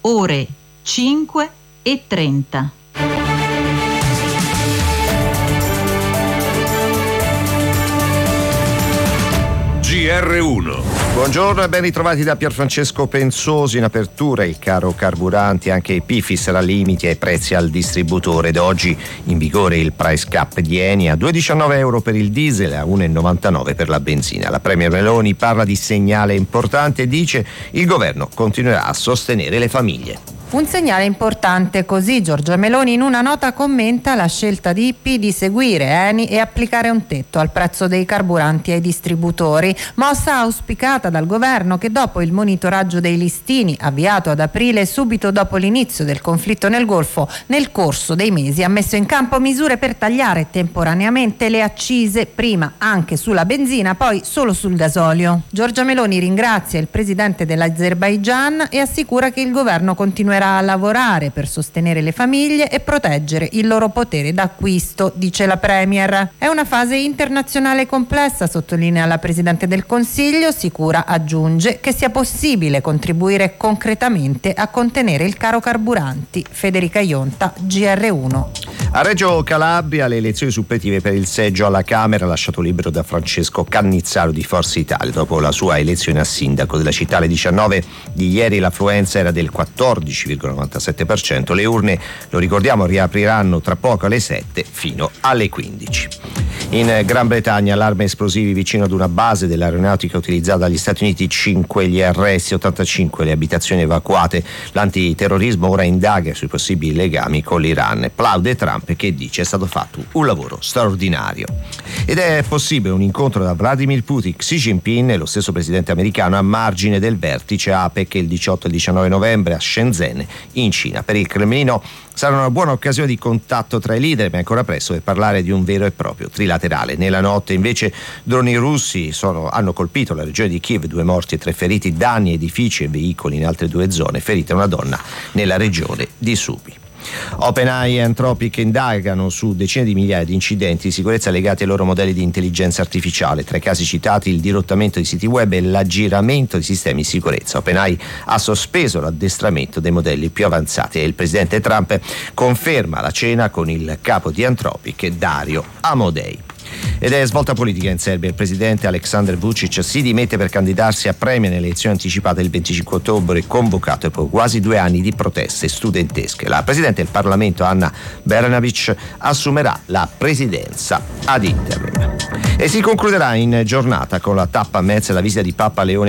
ore 5:30. GR1. Buongiorno e ben ritrovati da Pierfrancesco Pensosi. In apertura il caro carburanti, anche EP fisserà limiti ai prezzi al distributore. Ed oggi in vigore il price cap di Eni a 2,19 euro per il diesel e a 1,99 per la benzina. La Premier Meloni parla di segnale importante e dice il governo continuerà a sostenere le famiglie. Un segnale importante, così Giorgia Meloni in una nota commenta la scelta di IP di seguire Eni e applicare un tetto al prezzo dei carburanti ai distributori, mossa auspicata dal governo che dopo il monitoraggio dei listini avviato ad aprile subito dopo l'inizio del conflitto nel Golfo, nel corso dei mesi ha messo in campo misure per tagliare temporaneamente le accise, prima anche sulla benzina, poi solo sul gasolio. Giorgia Meloni ringrazia il presidente dell'Azerbaigian e assicura che il governo continuerà a lavorare per sostenere le famiglie e proteggere il loro potere d'acquisto, dice la Premier. È una fase internazionale complessa, sottolinea la Presidente del Consiglio. Sicura aggiunge che sia possibile contribuire concretamente a contenere il caro carburanti. Federica Ionta, GR1. A Reggio Calabria le elezioni suppletive per il seggio alla Camera, lasciato libero da Francesco Cannizzaro di Forza Italia. Dopo la sua elezione a sindaco della città alle 19 di ieri l'affluenza era del 14,97%. Le urne, lo ricordiamo, riapriranno tra poco alle 7 fino alle 15. In Gran Bretagna allarme esplosivi vicino ad una base dell'aeronautica utilizzata dagli Stati Uniti, 5 gli arresti, 85 le abitazioni evacuate. L'antiterrorismo ora indaga sui possibili legami con l'Iran. Plaude Trump che dice è stato fatto un lavoro straordinario. Ed è possibile un incontro da Vladimir Putin, Xi Jinping e lo stesso presidente americano a margine del vertice APEC il 18 e il 19 novembre a Shenzhen in Cina. Per il Cremlino sarà una buona occasione di contatto tra i leader, ma è ancora presto per parlare di un vero e proprio trilaterale. Nella notte invece droni russi hanno colpito la regione di Kiev, 2 morti e 3 feriti, danni edifici e veicoli in altre 2 zone, ferita una donna nella regione di Sumy. OpenAI e Anthropic indagano su decine di migliaia di incidenti di sicurezza legati ai loro modelli di intelligenza artificiale. Tra i casi citati il dirottamento di siti web e l'aggiramento di sistemi di sicurezza. OpenAI ha sospeso l'addestramento dei modelli più avanzati e il presidente Trump conferma la cena con il capo di Anthropic, Dario Amodei. Ed è svolta politica in Serbia. Il presidente Aleksandar Vučić si dimette per candidarsi a premio nelle elezioni anticipate il 25 ottobre, convocato dopo quasi 2 anni di proteste studentesche. La presidente del Parlamento Ana Brnabić assumerà la presidenza ad interim. E si concluderà in giornata con la tappa a Metz la visita di Papa Leone